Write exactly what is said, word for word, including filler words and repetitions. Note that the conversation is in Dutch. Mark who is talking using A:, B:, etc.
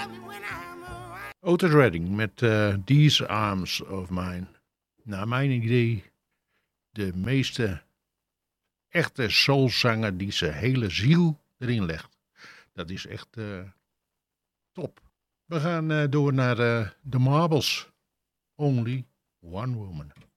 A: Otis Redding met uh, These Arms of Mine. Naar mijn idee de meeste echte soulzanger die zijn hele ziel erin legt. Dat is echt uh, top. We gaan uh, door naar uh, The Marbles. Only One Woman.